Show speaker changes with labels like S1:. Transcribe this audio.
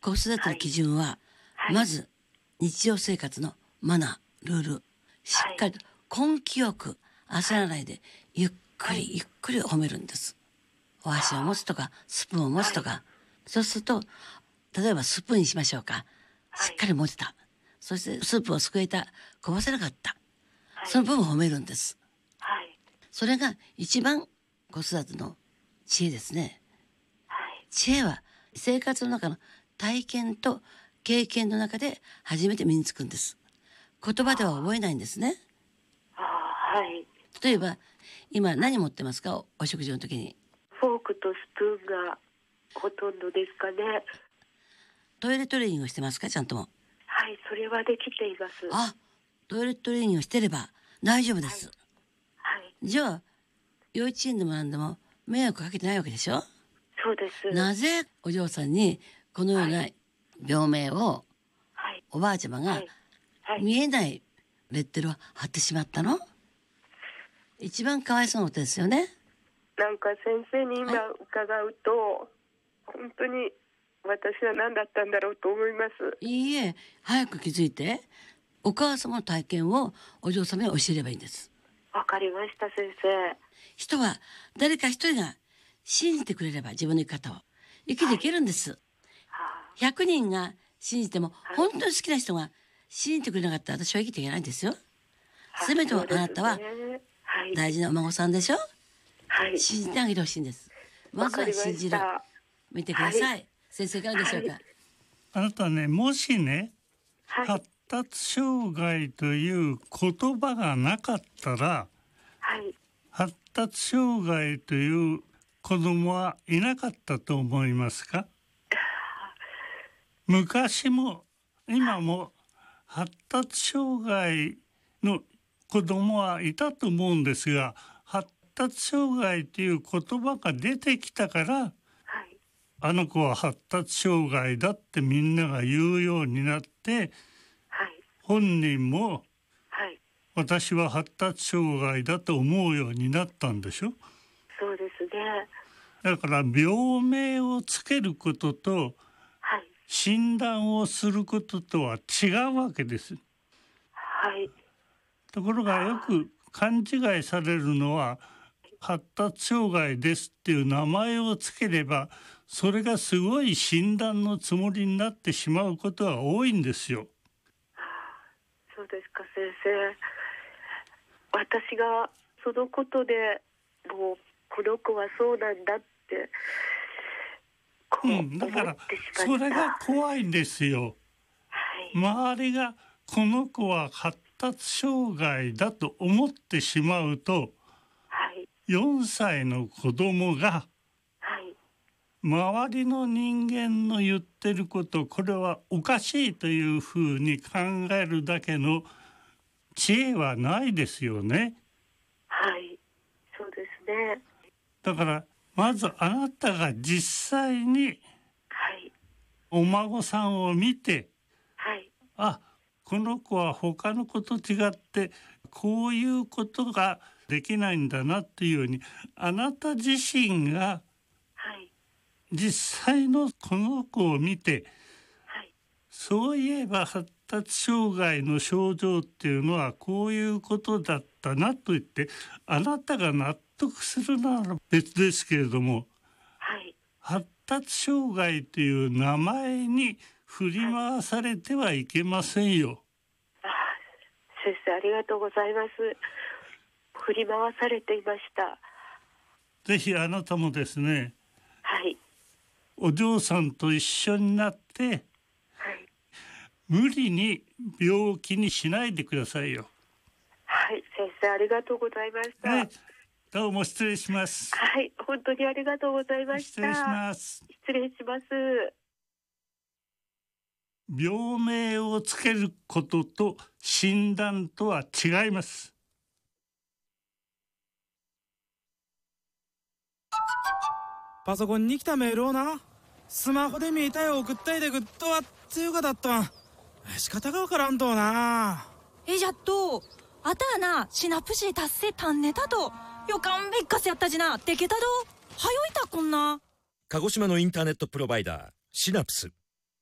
S1: 子育ての基準は、まず日常生活のマナー、ルール、しっかりと根気よく焦らないでゆっくりゆっくり褒めるんです。お箸を持つとかスプーンを持つとか、そうすると例えばスプーンにしましょうか。しっかり持てた。そしてスープをすくえた。こぼせなかった。その部分を褒めるんです。それが一番子育ての知恵ですね。知恵は生活の中の体験と経験の中で初めて身につくんです。言葉では覚えないんですね。例えば今何持ってますか？お食事の時に。
S2: フォークとスプーンがほとんどですかね。
S1: トイレトレーニングをしてますか？ちゃんとも。
S2: はい、それはできています。
S1: トイレトレーニングをしてれば大丈夫です。じゃあ幼稚園でも何でも迷惑かけてないわけでしょ？
S2: そうです。
S1: なぜお嬢さんにこのような病名をおばあちゃまが見えないレッテルを貼ってしまったの？一番かわいそうなことですよね。
S2: なんか先生に今伺うと、本当に私は何だったんだろうと思います。
S1: いいえ、早く気づいてお母様の体験をお嬢様に教えればいいんです。
S2: わかりました、先生。
S1: 人は誰か一人が信じてくれれば自分の生き方を生きていけるんです。100人が信じても、本当に好きな人が信じてくれなかったら私は生きていけないんですよ。せめてもあなたは大事なお孫さんでしょ？信じてあげてほしいんです。まずは信じる。見てください。先生いかがでしょうか？
S3: あなたね、もしね、発達障害という言葉がなかったら、発達障害という子供はいなかったと思いますか？昔も今も発達障害の子供はいたと思うんですが、発達障害という言葉が出てきたから、あの子は発達障害だってみんなが言うようになって、本人も私は発達障害だと思うようになったんでしょ？
S2: そうですね。
S3: だから病名をつけることと、診断をすることとは違うわけです。ところがよく勘違いされるのは、発達障害ですっていう名前をつければ、それがすごい診断のつもりになってしまうことが多いんですよ。
S2: そうですか、先生。私がそのことでもうこの子はそうなんだって
S3: だからそれが怖いんですよ。周りがこの子は発達障害だと思ってしまうと、4歳の子供が周りの人間の言ってること、これはおかしいというふうに考えるだけの知恵はないですよね。
S2: そうですね。
S3: だからまずあなたが実際にお孫さんを見て、この子は他の子と違ってこういうことができないんだなっていうように、あなた自身が実際のこの子を見て、そういえば発達障害の症状っていうのはこういうことだったなと言って、あなたが納得するなら別ですけれども、発達障害という名前に振り回されてはいけませんよ。
S2: 先生、ありがとうございます。振り回されていました。
S3: ぜひあなたもですね、お嬢さんと一緒になって、無理に病気にしないでくださいよ。
S2: 先生、ありがとうございました。
S3: どうも失礼します。
S2: 本当にありがとうございました。
S3: 失礼します。
S2: 失礼します。
S3: 病名をつけることと診断とは違います。
S4: パソコンに来たメールをな、スマホで見たよ送ったいでグッドはっていうかだったん。仕方がわからんとな。
S5: じゃっとあたやなシナプシー達成たんねたとよかんべっかすやったじなでけたどはよいたこんな。
S6: 鹿児島のインターネットプロバイダーシナプス。